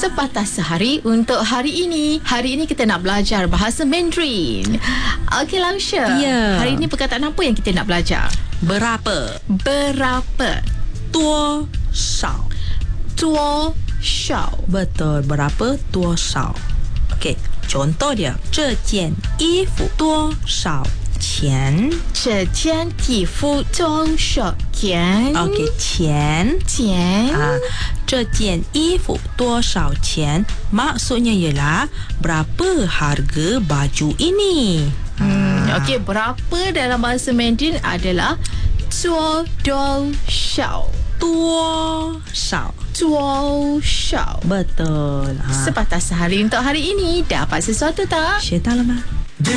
Sepatah sehari untuk hari ini. Hari ini kita nak belajar bahasa Mandarin. Okey, Lausha. Ya. Hari ini perkataan apa yang kita nak belajar? Berapa? Berapa? 多少? 多少? Betul, berapa 多少? Okey, contoh dia. 这件衣服多少钱? 这件衣服多少钱? Okey, 钱. 钱. 这件衣服多少钱? Maksudnya ialah berapa harga baju ini? Okey, berapa dalam bahasa Mandarin adalah 多少? 多少? 多少? Betul. Sepatah sehari untuk hari ini. Dapat sesuatu tak? 学到了吗？